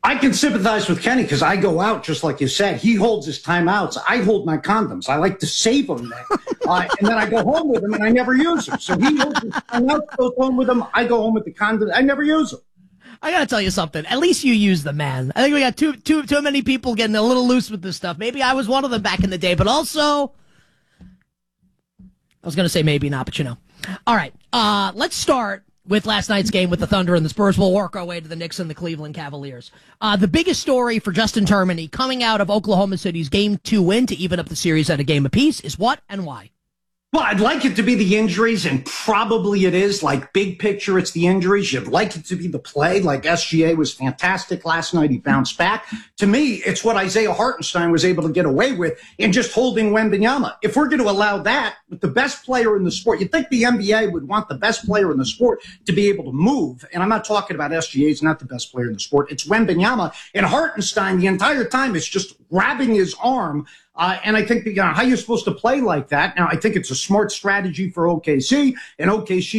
I can sympathize with Kenny because I go out, just like you said. He holds his timeouts. I hold my condoms. I like to save them then. And then I go home with them and I never use them. So he holds his timeouts, goes home with them. I go home with the condoms. I never use them. I gotta tell you something. At least you use them, man. I think we got too many people getting a little loose with this stuff. Maybe I was one of them back in the day, but also, I was gonna say maybe not, but you know. All right, let's start with last night's game with the Thunder and the Spurs. We'll work our way to the Knicks and the Cleveland Cavaliers. The biggest story for Justin Termini coming out of Oklahoma City's Game 2 win to even up the series at a game apiece is what and why? Well, I'd like it to be the injuries, and probably it is. Like, big picture, it's the injuries. You'd like it to be the play. Like, SGA was fantastic last night. He bounced back. To me, it's what Isaiah Hartenstein was able to get away with in just holding Wembanyama. If we're going to allow that with the best player in the sport, you'd think the NBA would want the best player in the sport to be able to move. And I'm not talking about SGA. He's not the best player in the sport. It's Wembanyama. And Hartenstein, the entire time, is just grabbing his arm. And I think, how you're supposed to play like that. Now, I think it's a smart strategy for OKC, and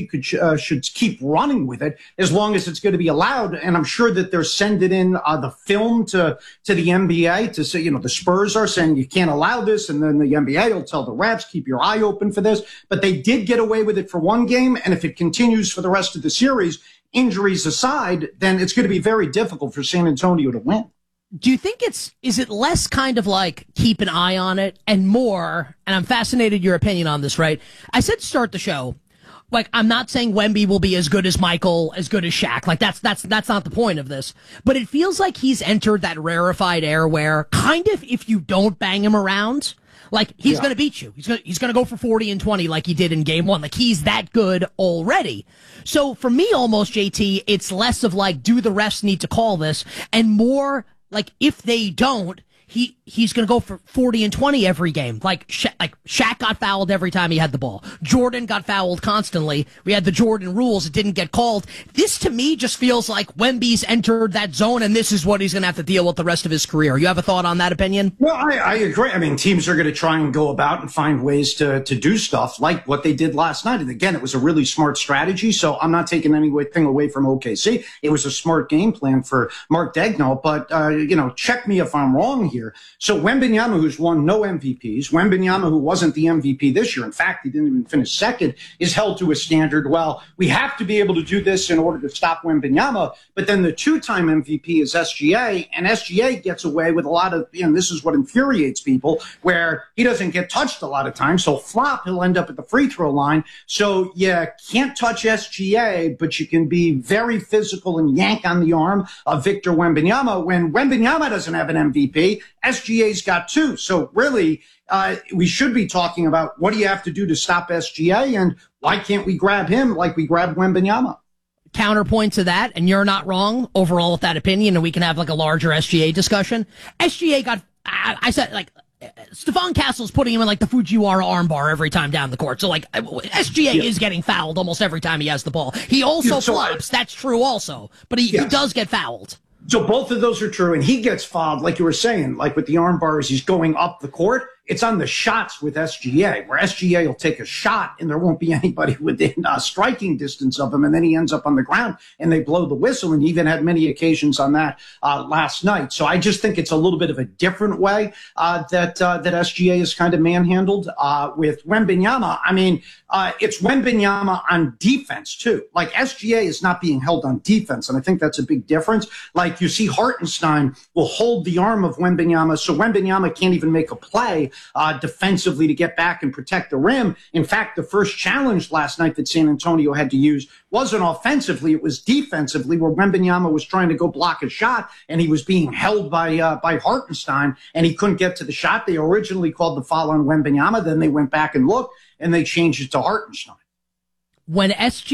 OKC should keep running with it as long as it's going to be allowed. And I'm sure that they're sending in the film to the NBA to say, the Spurs are saying you can't allow this, and then the NBA will tell the refs, keep your eye open for this. But they did get away with it for one game, and if it continues for the rest of the series, injuries aside, then it's going to be very difficult for San Antonio to win. Do you think is it less kind of like keep an eye on it and more, and I'm fascinated your opinion on this, right? I said to start the show, like, I'm not saying Wemby will be as good as Michael, as good as Shaq. Like, that's not the point of this. But it feels like he's entered that rarefied air where kind of if you don't bang him around, like, he's going to beat you. He's going to go for 40 and 20 like he did in game 1. Like, he's that good already. So for me, almost, JT, it's less of like, do the refs need to call this, and more like, if they don't, he's going to go for 40 and 20 every game. Like Shaq got fouled every time he had the ball. Jordan got fouled constantly. We had the Jordan rules. It didn't get called. This, to me, just feels like Wemby's entered that zone, and this is what he's going to have to deal with the rest of his career. You have a thought on that opinion? Well, I agree. I mean, teams are going to try and go about and find ways to do stuff like what they did last night. And again, it was a really smart strategy. So I'm not taking anything away from OKC. It was a smart game plan for Mark Daigneault. But, check me if I'm wrong here. So Wembanyama, who's won no MVPs, Wembanyama, who wasn't the MVP this year, in fact, he didn't even finish second, is held to a standard. Well, we have to be able to do this in order to stop Wembanyama. But then the two-time MVP is SGA, and SGA gets away with a lot of, this is what infuriates people, where he doesn't get touched a lot of times. So flop, he'll end up at the free throw line. So you can't touch SGA, but you can be very physical and yank on the arm of Victor Wembanyama. When Wembanyama doesn't have an MVP, SGA's got two. So really, we should be talking about what do you have to do to stop SGA, and why can't we grab him like we grabbed Wembanyama? Counterpoint to that, and you're not wrong overall with that opinion, and we can have like a larger SGA discussion. SGA got, I said, like, Stephon Castle's putting him in like the Fujiwara armbar every time down the court. So like SGA is getting fouled almost every time he has the ball. He also flops. That's true also, but he does get fouled. So both of those are true, and he gets fouled, like you were saying, like with the arm bars, he's going up the court. It's on the shots with SGA, where SGA will take a shot and there won't be anybody within striking distance of him, and then he ends up on the ground and they blow the whistle, and he even had many occasions on that last night. So I just think it's a little bit of a different way that SGA is kind of manhandled. With Wembanyama, I mean, it's Wembanyama on defense too. Like, SGA is not being held on defense, and I think that's a big difference. Like, you see Hartenstein will hold the arm of Wembanyama, so Wembanyama can't even make a play defensively to get back and protect the rim. In fact, the first challenge last night that San Antonio had to use wasn't offensively, it was defensively, where Wembanyama was trying to go block a shot, and he was being held by Hartenstein, and he couldn't get to the shot. They originally called the foul on Wembanyama, then they went back and looked, and they changed it to Hartenstein. When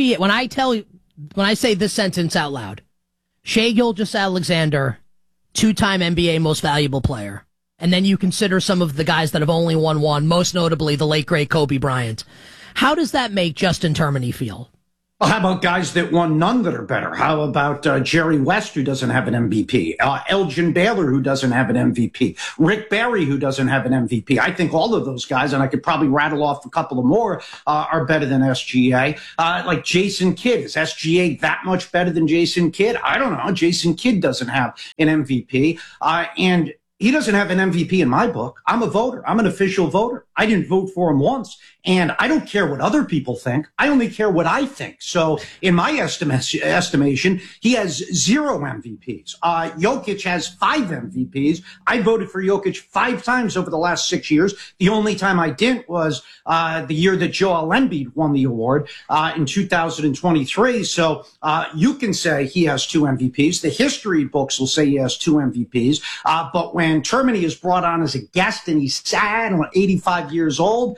I say this sentence out loud, Shai Gilgeous-Alexander, two-time NBA most valuable player, and then you consider some of the guys that have only won one, most notably the late, great Kobe Bryant. How does that make Justin Termini feel? Well, how about guys that won none that are better? How about Jerry West, who doesn't have an MVP? Elgin Baylor, who doesn't have an MVP? Rick Barry, who doesn't have an MVP? I think all of those guys, and I could probably rattle off a couple of more, are better than SGA. Like Jason Kidd. Is SGA that much better than Jason Kidd? I don't know. Jason Kidd doesn't have an MVP. And he doesn't have an MVP in my book. I'm a voter. I'm an official voter. I didn't vote for him once. And I don't care what other people think. I only care what I think. So in my estimation, he has 0 MVPs. Jokic has 5 MVPs. I voted for Jokic 5 times over the last 6 years. The only time I didn't was the year that Joel Embiid won the award in 2023. So you can say he has 2 MVPs. The history books will say he has 2 MVPs. But when Termini is brought on as a guest and he's sad and 85 years old,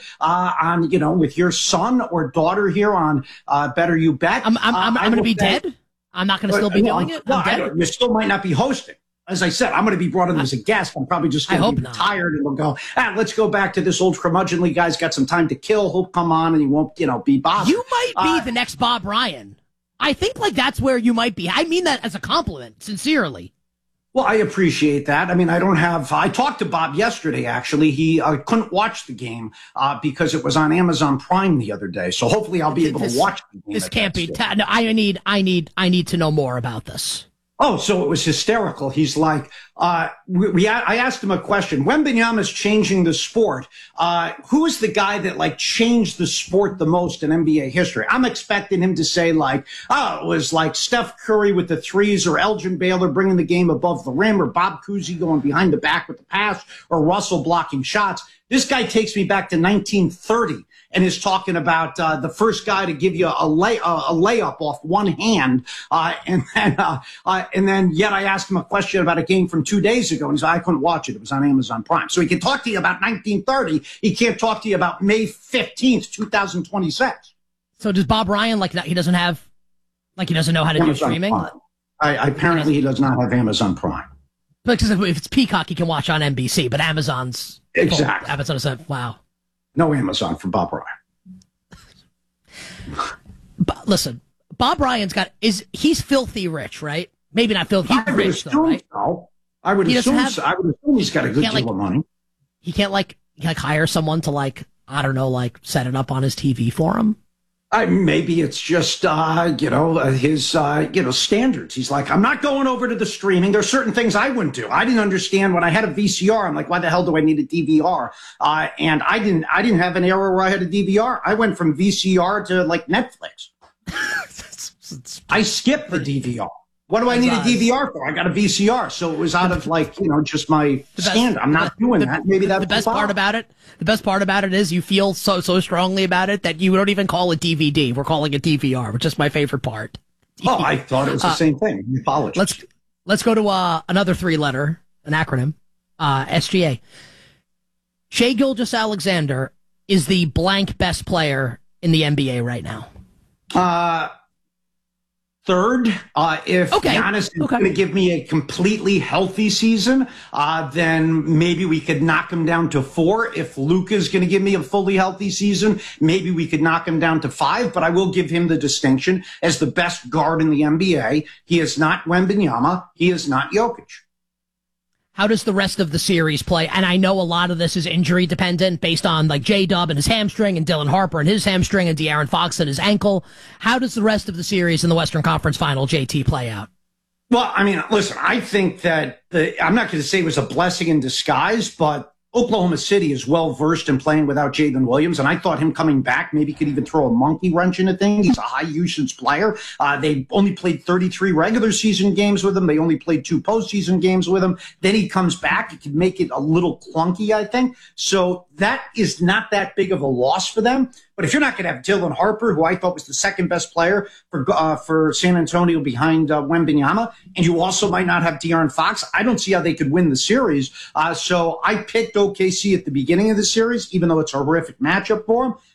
with your son or daughter here on Better You Bet. I'm going to be dead. I'm not going to still be doing it. No, you still might not be hosting. As I said, I'm going to be brought in as a guest. I'm probably just going to be tired and we'll go, let's go back to this old curmudgeonly guy's got some time to kill. He'll come on and he won't, be bothered. You might be the next Bob Ryan. I think that's where you might be. I mean that as a compliment, sincerely. Well, I appreciate that. I mean, I talked to Bob yesterday, actually. He couldn't watch the game because it was on Amazon Prime the other day. So hopefully I'll be able to watch the game. This can't be. No, I need to know more about this. Oh, so it was hysterical. He's like, I asked him a question. Wembanyama's changing the sport. Who is the guy that changed the sport the most in NBA history? I'm expecting him to say it was like Steph Curry with the threes, or Elgin Baylor bringing the game above the rim, or Bob Cousy going behind the back with the pass, or Russell blocking shots. This guy takes me back to 1930 and is talking about the first guy to give you a layup off one hand, and then yet I asked him a question about a game from 2 days ago, and he said I couldn't watch it. It was on Amazon Prime. So he can talk to you about 1930. He can't talk to you about May 15th, 2026. So does Bob Ryan he doesn't know how to do streaming? Apparently he does not have Amazon Prime. Because if it's Peacock, he can watch on NBC, but Amazon's exactly. Amazon said, "Wow, no Amazon for Bob Ryan." But listen, Bob Ryan's he's filthy rich, right? Maybe not filthy. He's rich, though, right? So. I would assume he's got a good deal of money. He can't hire someone to set it up on his TV for him. Maybe it's just, his, standards. He's like, I'm not going over to the streaming. There's certain things I wouldn't do. I didn't understand when I had a VCR. I'm like, why the hell do I need a DVR? And I didn't have an era where I had a DVR. I went from VCR to Netflix. I skipped the DVR. What do I need a DVR for? I got a VCR, so it was out of just my standard. I'm not doing that. Maybe that's the best part about it. The best part about it is you feel so strongly about it that you don't even call it DVD. We're calling it DVR, which is my favorite part. Oh, I thought it was the same thing. Apologies. Let's go to another 3-letter, an acronym, SGA. Shai Gilgeous-Alexander is the blank best player in the NBA right now. Third, if Giannis is going to give me a completely healthy season, then maybe we could knock him down to 4. If Luka is going to give me a fully healthy season, maybe we could knock him down to 5. But I will give him the distinction as the best guard in the NBA. He is not Wembanyama. He is not Jokic. How does the rest of the series play? And I know a lot of this is injury dependent based on J-Dub and his hamstring and Dylan Harper and his hamstring and De'Aaron Fox and his ankle. How does the rest of the series in the Western Conference Final, JT, play out? Well, I mean, listen, I think that I'm not going to say it was a blessing in disguise, but Oklahoma City is well versed in playing without Jalen Williams, and I thought him coming back maybe could even throw a monkey wrench into things. He's a high usage player. They only played 33 regular season games with him. They only played 2 postseason games with him. Then he comes back. It could make it a little clunky, I think. So that is not that big of a loss for them. But if you're not going to have Dylan Harper, who I thought was the second best player for San Antonio behind Wembanyama, and you also might not have De'Aaron Fox, I don't see how they could win the series. So I picked OKC at the beginning of the series, even though it's a horrific matchup for them.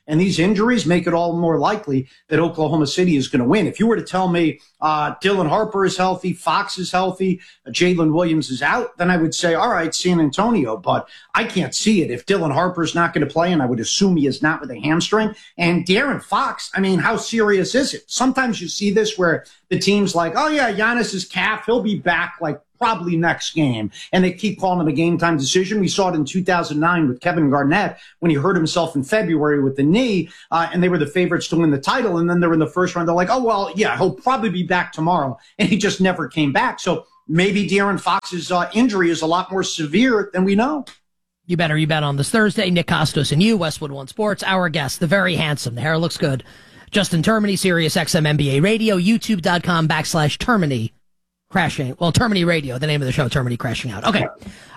And these injuries make it all more likely that Oklahoma City is going to win. If you were to tell me Dylan Harper is healthy, Fox is healthy, Jalen Williams is out, then I would say, all right, San Antonio. But I can't see it. If Dylan Harper is not going to play, and I would assume he is not with a hamstring, and De'Aaron Fox, I mean, how serious is it? Sometimes you see this where the team's like, oh, yeah, Giannis's calf, he'll be back like probably next game. And they keep calling it a game time decision. We saw it in 2009 with Kevin Garnett when he hurt himself in February with the knee, and they were the favorites to win the title. And then they're in the first round. They're like, oh, well, yeah, he'll probably be back tomorrow. And he just never came back. So maybe De'Aaron Fox's injury is a lot more severe than we know. You bet on this Thursday. Nick Costos and you, Westwood One Sports. Our guest, the very handsome, the hair looks good, Justin Termini, Sirius XM NBA Radio, youtube.com/Termini. Crashing. Well, Termini Radio, the name of the show, Termini Crashing Out. Okay.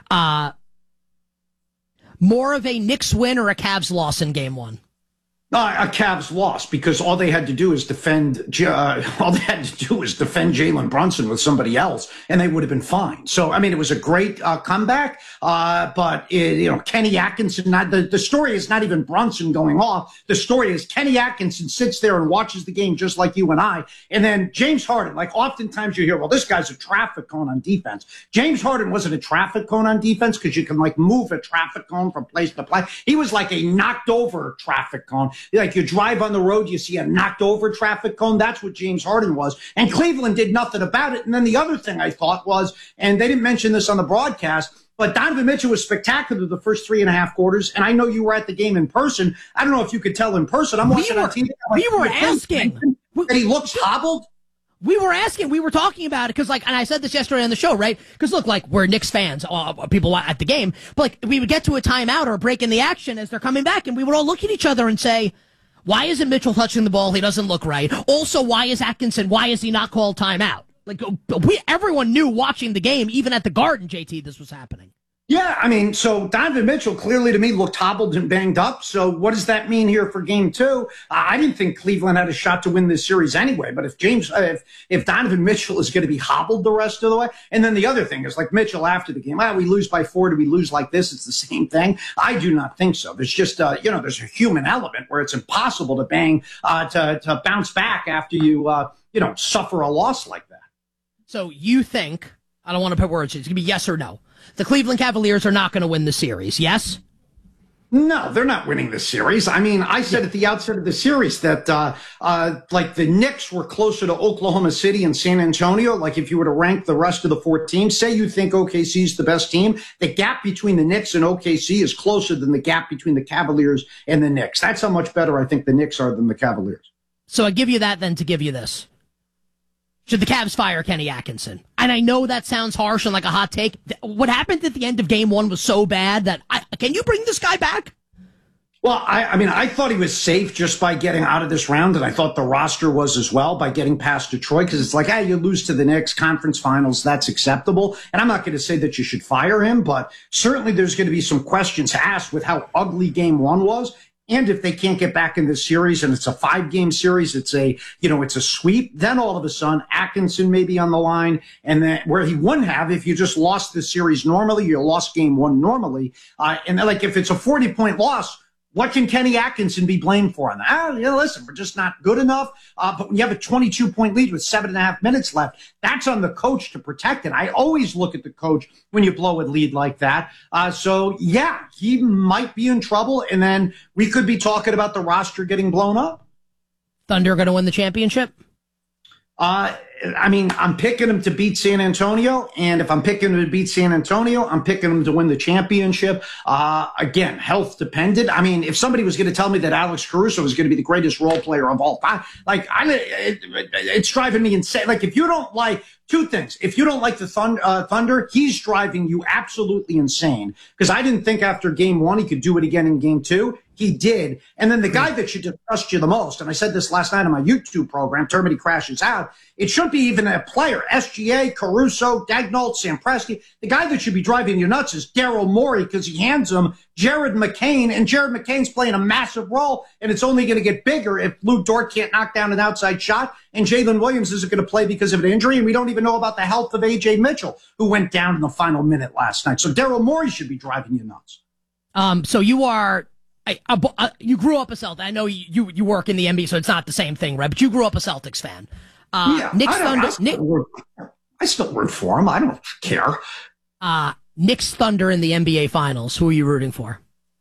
More of a Knicks win or a Cavs loss in game one? A Cavs loss, because all they had to do is defend Jalen Brunson with somebody else, and they would have been fine. So, I mean, it was a great comeback, but Kenny Atkinson. The story is not even Brunson going off. The story is Kenny Atkinson sits there and watches the game just like you and I, and then James Harden. Like oftentimes you hear, well, this guy's a traffic cone on defense. James Harden wasn't a traffic cone on defense because you can like move a traffic cone from place to place. He was like a knocked over traffic cone. Like you drive on the road, you see a knocked over traffic cone. That's what James Harden was. And Cleveland did nothing about it. And then the other thing I thought was, and they didn't mention this on the broadcast, but Donovan Mitchell was spectacular the first 3.5 quarters. And I know you were at the game in person. I don't know if you could tell in person. I'm watching on TV. We were asking. And he looks hobbled. We were talking about it because, like, and I said this yesterday on the show, right? Because look, like, we're Knicks fans, people at the game, but like, we would get to a timeout or a break in the action as they're coming back, and we would all look at each other and say, why isn't Mitchell touching the ball? He doesn't look right. Also, why is Atkinson? Why is he not called timeout? Like, everyone knew watching the game, even at the Garden, JT, this was happening. Yeah, I mean, so Donovan Mitchell clearly to me looked hobbled and banged up. So what does that mean here for game two? I didn't think Cleveland had a shot to win this series anyway. But if Donovan Mitchell is going to be hobbled the rest of the way, and then the other thing is like Mitchell after the game, we lose by 4. Do we lose like this? It's the same thing. I do not think so. There's just there's a human element where it's impossible to to bounce back after you suffer a loss like that. So you think, I don't want to put words in, it's going to be yes or no, the Cleveland Cavaliers are not going to win the series, yes? No, they're not winning the series. I mean, I said at the outset of the series that, like the Knicks were closer to Oklahoma City and San Antonio. Like if you were to rank the rest of the 4 teams, say you think OKC is the best team, the gap between the Knicks and OKC is closer than the gap between the Cavaliers and the Knicks. That's how much better I think the Knicks are than the Cavaliers. So I give you that then to give you this. Should the Cavs fire Kenny Atkinson? And I know that sounds harsh and like a hot take. What happened at the end of game one was so bad that can you bring this guy back? Well, I mean, I thought he was safe just by getting out of this round, and I thought the roster was as well by getting past Detroit, because it's like, you lose to the Knicks, conference finals, that's acceptable. And I'm not going to say that you should fire him, but certainly there's going to be some questions asked with how ugly game one was. And if they can't get back in this series and it's a 5-game series, it's a sweep, then all of a sudden Atkinson may be on the line, and then where he wouldn't have if you just lost the series normally, you lost game one normally. And then like if it's a 40-point loss, what can Kenny Atkinson be blamed for on that? Listen, we're just not good enough. But when you have a 22-point lead with 7.5 minutes left, that's on the coach to protect it. I always look at the coach when you blow a lead like that. So, yeah, he might be in trouble. And then we could be talking about the roster getting blown up. Thunder going to win the championship? I mean, I'm picking them to beat San Antonio, and if I'm picking them to beat San Antonio, I'm picking them to win the championship. Again, health dependent. I mean, if somebody was going to tell me that Alex Caruso was going to be the greatest role player of all time, it's driving me insane. Like, if you don't like two things, if you don't like the Thunder, he's driving you absolutely insane. Because I didn't think after game one he could do it again in game two. He did. And then the guy that should disgust you the most, and I said this last night on my YouTube program, Termini Crashes Out, it shouldn't be even a player. SGA, Caruso, Daignault, Sam Presti. The guy that should be driving you nuts is Daryl Morey, because he hands him Jared McCain, and Jared McCain's playing a massive role, and it's only going to get bigger if Lou Dort can't knock down an outside shot, and Jalen Williams isn't going to play because of an injury, and we don't even know about the health of A.J. Mitchell, who went down in the final minute last night. So Daryl Morey should be driving you nuts. So you are You grew up a Celtics. I know you work in the NBA, so it's not the same thing, right? But you grew up a Celtics fan. Knicks Thunder. I still root for them. I don't care. Knicks Thunder in the NBA Finals. Who are you rooting for?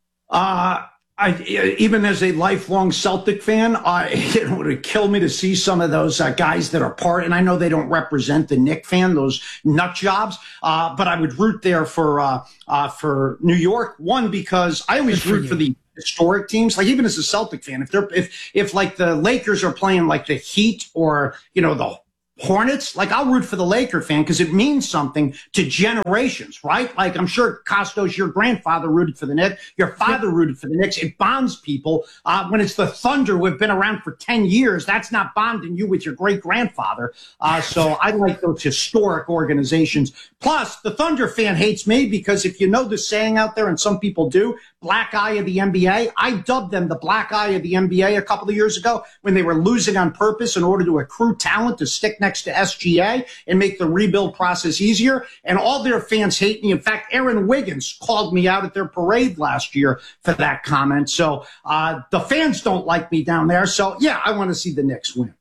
Even as a lifelong Celtic fan, it would kill me to see some of those guys that are part, and I know they don't represent the Knick fan, those nut jobs, but I would root there for New York. One, because I always root for the historic teams. Like, even as a Celtic fan, if like the Lakers are playing like the Heat or, the Hornets, like, I'll root for the Laker fan because it means something to generations, right? Like, I'm sure, Costos, your grandfather rooted for the Knicks. Your father rooted for the Knicks. It bonds people. When it's the Thunder, who have been around for 10 years, that's not bonding you with your great-grandfather. So I like those historic organizations. Plus, the Thunder fan hates me because if you know the saying out there, and some people do, black eye of the NBA, I dubbed them the black eye of the NBA a couple of years ago when they were losing on purpose in order to accrue talent to stick next to SGA and make the rebuild process easier. And all their fans hate me. In fact, Aaron Wiggins called me out at their parade last year for that comment. So the fans don't like me down there. So, yeah, I want to see the Knicks win.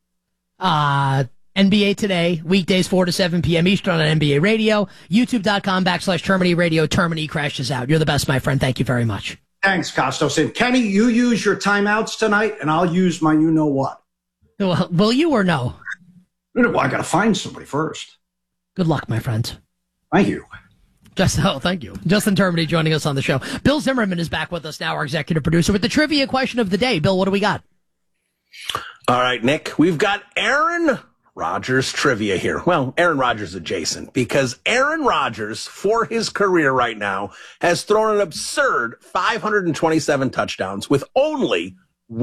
NBA Today, weekdays 4 to 7 p.m. Eastern on NBA Radio, youtube.com/Termini Radio. Termini crashes out. You're the best, my friend. Thank you very much. Thanks, Costos. And Kenny, you use your timeouts tonight, and I'll use my you-know-what. Well, will you or no? Well, I got to find somebody first. Good luck, my friend. Thank you. Thank you. Justin Termini joining us on the show. Bill Zimmerman is back with us now, our executive producer, with the trivia question of the day. Bill, what do we got? All right, Nick, we've got Aaron Rodgers trivia here. Well, Aaron Rodgers adjacent, because Aaron Rodgers, for his career right now, has thrown an absurd 527 touchdowns with only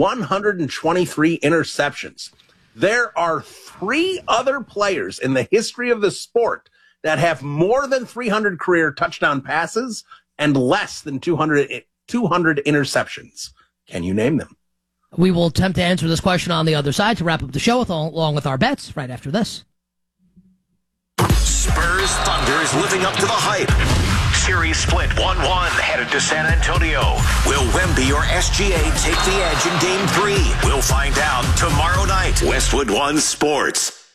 123 interceptions. There are 3 other players in the history of the sport that have more than 300 career touchdown passes and less than 200 interceptions. Can you name them? We will attempt to answer this question on the other side to wrap up the show along with our bets right after this. Spurs Thunder is living up to the hype. Series split 1-1 headed to San Antonio. Will Wemby or SGA take the edge in Game 3? We'll find out tomorrow night. Westwood One Sports.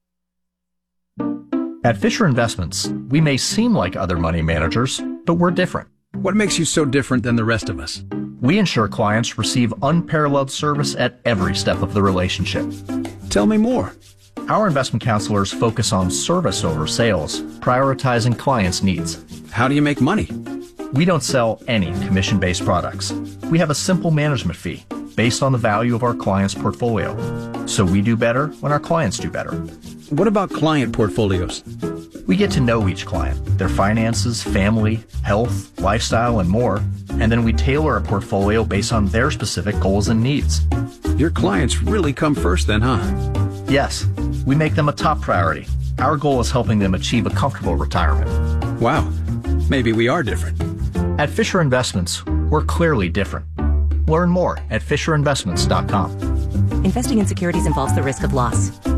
At Fisher Investments, we may seem like other money managers, but we're different. What makes you so different than the rest of us? We ensure clients receive unparalleled service at every step of the relationship. Tell me more. Our investment counselors focus on service over sales, prioritizing clients' needs. How do you make money? We don't sell any commission-based products. We have a simple management fee based on the value of our client's portfolio. So we do better when our clients do better. What about client portfolios? We get to know each client, their finances, family, health, lifestyle, and more, and then we tailor a portfolio based on their specific goals and needs. Your clients really come first then, huh? Yes, we make them a top priority. Our goal is helping them achieve a comfortable retirement. Wow, maybe we are different. At Fisher Investments, we're clearly different. Learn more at FisherInvestments.com. Investing in securities involves the risk of loss.